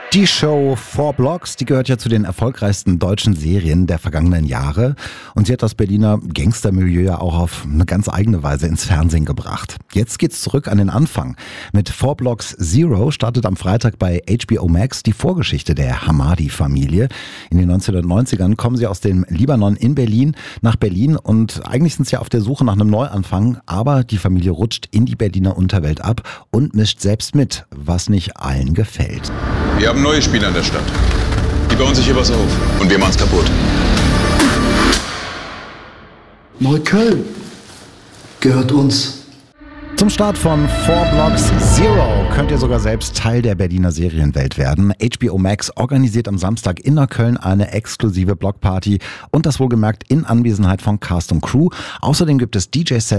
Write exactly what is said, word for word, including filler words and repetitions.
Die Show Four Blocks, die gehört ja zu den erfolgreichsten deutschen Serien der vergangenen Jahre und sie hat das Berliner Gangstermilieu ja auch auf eine ganz eigene Weise ins Fernsehen gebracht. Jetzt geht's zurück an den Anfang. Mit Four Blocks Zero startet am Freitag bei H B O Max die Vorgeschichte der Hamadi-Familie. In den neunzehnhundertneunzigern kommen sie aus dem Libanon in Berlin nach Berlin und eigentlich sind sie ja auf der Suche nach einem Neuanfang, aber die Familie rutscht in die Berliner Unterwelt ab und mischt selbst mit, was nicht allen gefällt. Wir haben neue Spieler in der Stadt. Die bauen sich hier was auf. Und wir machen's kaputt. Neukölln gehört uns. Zum Start von Four Blocks Zero könnt ihr sogar selbst Teil der Berliner Serienwelt werden. H B O Max organisiert am Samstag in Neukölln eine exklusive Blockparty und das wohlgemerkt in Anwesenheit von Cast und Crew. Außerdem gibt es D J-Sets